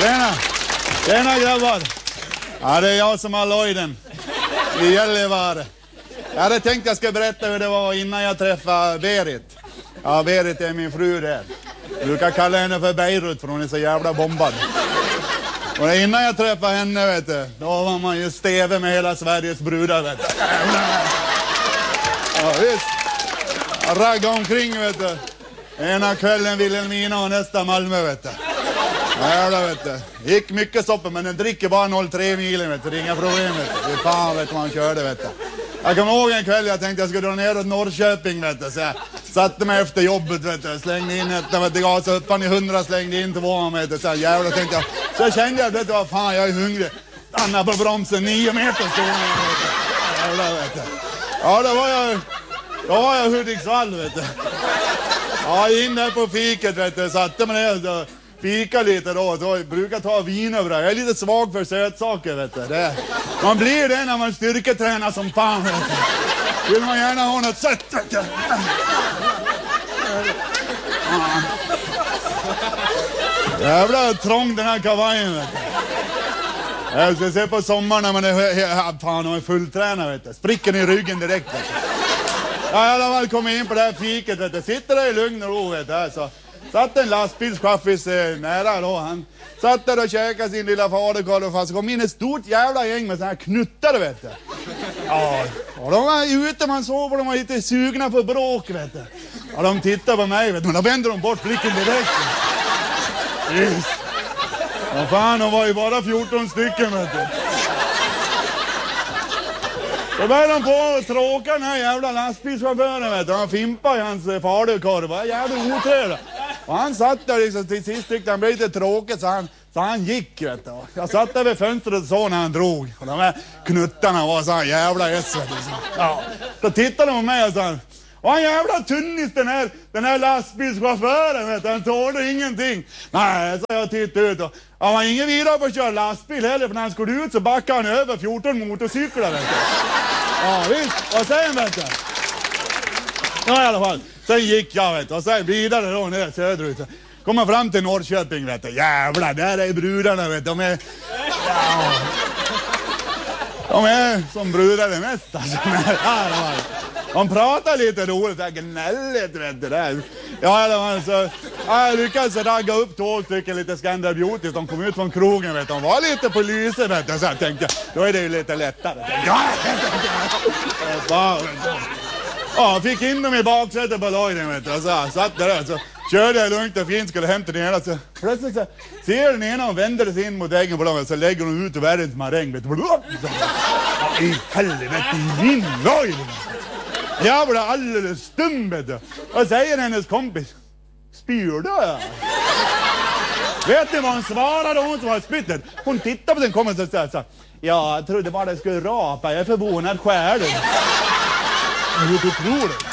Tjena grabbar. Ja, det är jag som har Lloyden i Gällivare. Jag hade tänkt jag ska berätta hur det var innan jag träffade Berit. Ja, Berit är min fru där. Jag brukar kalla henne för Beirut för hon är så jävla bombad. Och innan jag träffade henne, vet du, då var man ju steve med hela Sveriges brudar, vet du. Ja, visst. Jag raggade omkring, vet du. Ena kvällen Vilhelmina och nästa Malmö, vet du. Jävlar, vet du. Gick mycket sopper, men den dricker bara 0,3 milen, vet du. Det är inga problem, vet du. Det är fan, vet du, man körde, vet du. Jag kommer ihåg en kväll jag tänkte jag skulle dra ner åt Norrköping, vet du. Så jag satte mig efter jobbet, vet du. Slängde in ett, vet du, gasade upp han i 100, slängde in 2, vet du. Så jag jävlar tänkte jag. Så jag kände jag, vet du, vad fan, jag är hungrig. Anna på bromsen, 9 meter stod jag, vet du. Jävlar, vet du. Ja, då var jag Hudiksvall, vet du. Ja, in där på fiket, vet du. Satte mig ner och fika lite då. Så brukar ta wienerbröd. Jag är lite svag för sötsaker, vet du. Man blir det när man styrketränar som fan, vet du. Vill man gärna ha något sött, vet du. Jävla trång den här kavajen, vet du. Jag ska se på sommaren när man är fulltränad, vet du. Spricker i ryggen direkt, vet du. Ja, i alla fall kom in på det här fiket, vet du. Sitter där i lugn och ro, vet du. Så satt en lastbilschaffis nära då. Han satt där och käkade sin lilla faderkorv och fast kom in ett stort jävla gäng med såna här knuttar, vet du. Ja, och de var ute, man såg och de var lite sugna för bråk, vet du. Och de tittade på mig, vet du, men då vände de bort blicken direkt. Yes. Ja, fan, de var ju bara 14 stycken, vet du. Då började de på att tråka den här jävla lastbilschauffören, vet du. Han fimpade i hans faderkorv, var jävla otrevlig. Och han satt där liksom, till sist tyckte han blev lite tråkigt så han gick, vet du. Jag satt där vid fönstret och så när han drog. Och de här knuttarna var så här jävla vet du. Ja. Då tittade de på mig och sa, och han jävla tunnis den här lastbilschauffören, vet du. Han tålde ingenting. Nej, så jag tittade ut och han var ingen vidare på att köra lastbil heller, för när han skulle ut så backade han över 14 motorcyklar, vet du. Ja, visst. Och sen, vet du. Ja, i alla fall. Sen gick jag, vet du. Och sen vidare då ner söderut. Kommer fram till Norrköping, vet du. Jävlar, där är brudarna, vet du. De är som brudar det mest, alltså. De pratar lite roligt, så här gnälligt, vet du, där. Ja, så jag lyckades ragga upp 2 stycken lite Scandal Beauty. De kom ut från krogen, vet du. De var lite på lyset, vet du. Så jag tänkte, då är det ju lite lättare. Ja, fick in dem i baksätet på Lloyden, vet du. Så satt där, så körde jag lugnt och fint, skulle hämta den ena. Så plötsligt så ser den ena och vänder sig in mot äggen på dem. Så lägger de ut världens maräng, vet du. I helvete, i min Lloyden. Jag blev alldeles stum, vet du. Och säger hennes kompis, spyr du? Vet ni vad hon svarade, hon som var spyttet? Hon tittade på den kompis och sa, ja, jag trodde bara det skulle rapa, jag är förvånad själv. Hur du tror det?